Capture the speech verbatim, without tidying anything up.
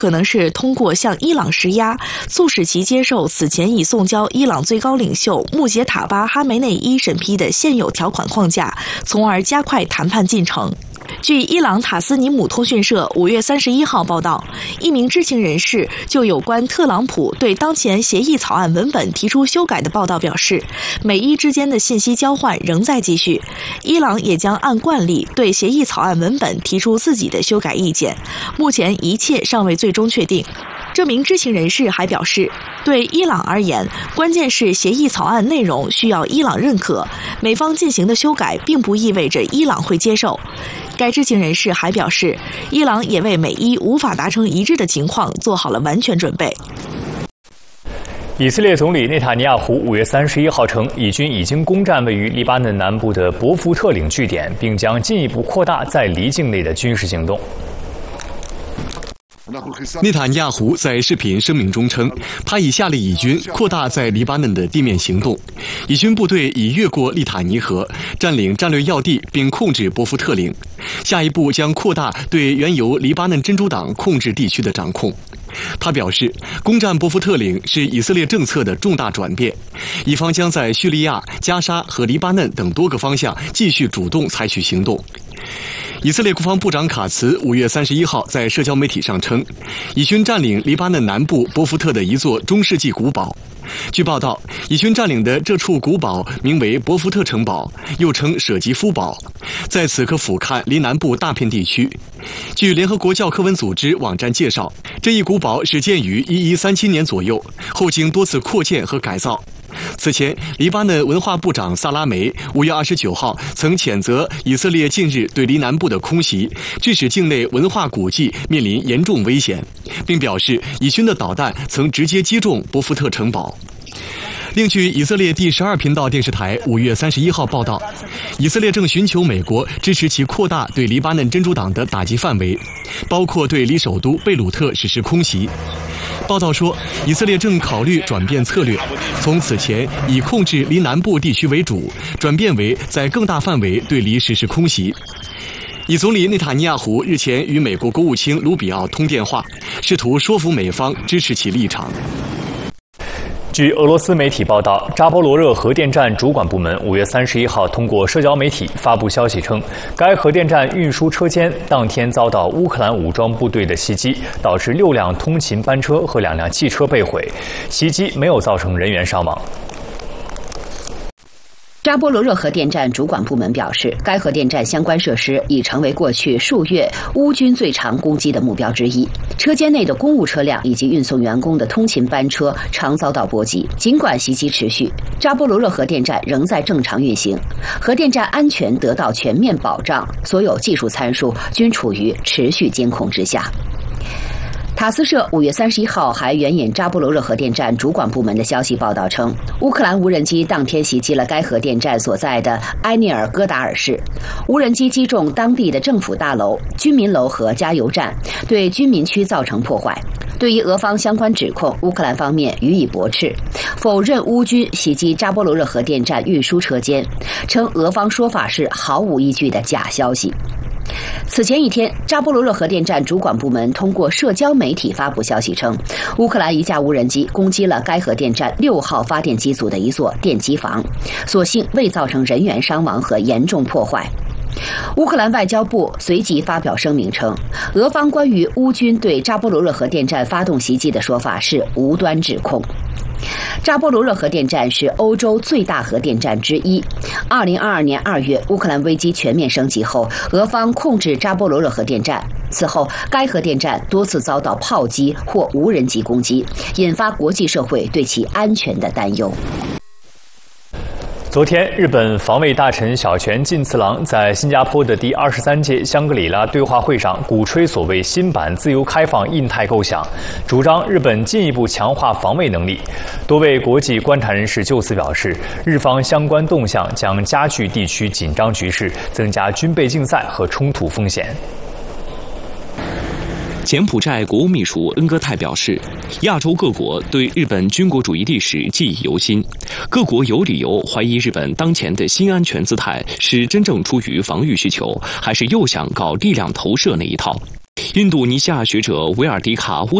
可能是通过向伊朗施压，促使其接受此前已送交伊朗最高领袖穆杰塔巴·哈梅内伊审批的现有条款框架，从而加快谈判进程。据伊朗塔斯尼姆通讯社五月三十一号报道，一名知情人士就有关特朗普对当前协议草案文本提出修改的报道表示，美伊之间的信息交换仍在继续，伊朗也将按惯例对协议草案文本提出自己的修改意见，目前一切尚未最终确定。这名知情人士还表示，对伊朗而言，关键是协议草案内容需要伊朗认可，美方进行的修改并不意味着伊朗会接受。该知情人士还表示，伊朗也为美伊无法达成一致的情况做好了完全准备。 以色列总理内塔尼亚胡五月三十一号称，以军已经攻占位于黎巴嫩南部的博福特岭据点，并将进一步扩大在黎境内的军事行动。 内塔尼亚胡在视频声明中称，他已下令以军扩大在黎巴嫩的地面行动，以军部队已越过利塔尼河，占领战略要地并控制博福特岭，下一步将扩大对原由黎巴嫩真主党控制地区的掌控。他表示，攻占博福特岭是以色列政策的重大转变，以方将在叙利亚、加沙和黎巴嫩等多个方向继续主动采取行动。以色列国防部长卡茨五月三十一号在社交媒体上称，以军占领黎巴嫩南部博福特的一座中世纪古堡。据报道，以军占领的这处古堡名为博福特城堡，又称舍吉夫堡，在此可俯瞰黎南部大片地区。据联合国教科文组织网站介绍，这一古堡始建于一一三七年左右，后经多次扩建和改造。此前，黎巴嫩文化部长萨拉梅五月二十九号曾谴责以色列近日对黎南部的空袭，致使境内文化古迹面临严重危险，并表示以军的导弹曾直接击中博福特城堡。另据以色列第十二频道电视台五月三十一号报道，以色列正寻求美国支持其扩大对黎巴嫩真主党的打击范围，包括对黎首都贝鲁特实施空袭。报道说，以色列正考虑转变策略，从此前以控制黎南部地区为主，转变为在更大范围对黎实施空袭。以总理内塔尼亚胡日前与美国国务卿卢比奥通电话，试图说服美方支持其立场。 据俄罗斯媒体报道，扎波罗热核电站主管部门五月三十一号通过社交媒体发布消息称，该核电站运输车间当天遭到乌克兰武装部队的袭击，导致六辆通勤班车和两辆汽车被毁，袭击没有造成人员伤亡。 扎波罗热核电站主管部门表示，该核电站相关设施已成为过去数月乌军最常攻击的目标之一。车间内的公务车辆以及运送员工的通勤班车常遭到波及。尽管袭击持续，扎波罗热核电站仍在正常运行，核电站安全得到全面保障，所有技术参数均处于持续监控之下。塔斯社五月三十一号还援引扎波罗热核电站主管部门的消息报道称，乌克兰无人机当天袭击了该核电站所在的埃涅尔戈达尔市，无人机击中当地的政府大楼、居民楼和加油站，对居民区造成破坏。对于俄方相关指控，乌克兰方面予以驳斥，否认乌军袭击扎波罗热核电站运输车间，称俄方说法是毫无依据的假消息。此前一天，扎波罗热核电站主管部门通过社交媒体发布消息称，乌克兰一架无人机攻击了该核电站六号发电机组的一座电机房，所幸未造成人员伤亡和严重破坏。乌克兰外交部随即发表声明称，俄方关于乌军对扎波罗热核电站发动袭击的说法是无端指控。扎波罗热核电站是欧洲最大核电站之一。二零二二年二月，乌克兰危机全面升级后，俄方控制扎波罗热核电站。此后，该核电站多次遭到炮击或无人机攻击，引发国际社会对其安全的担忧。 昨天，日本防卫大臣小泉进次郎在新加坡的第二十三届香格里拉对话会上鼓吹所谓新版自由开放印太构想，主张日本进一步强化防卫能力。多位国际观察人士就此表示，日方相关动向将加剧地区紧张局势，增加军备竞赛和冲突风险。 柬埔寨国务秘书恩戈泰表示，亚洲各国对日本军国主义历史记忆犹新，各国有理由怀疑日本当前的新安全姿态是真正出于防御需求，还是又想搞力量投射那一套。 印度尼西亚学者维尔迪卡乌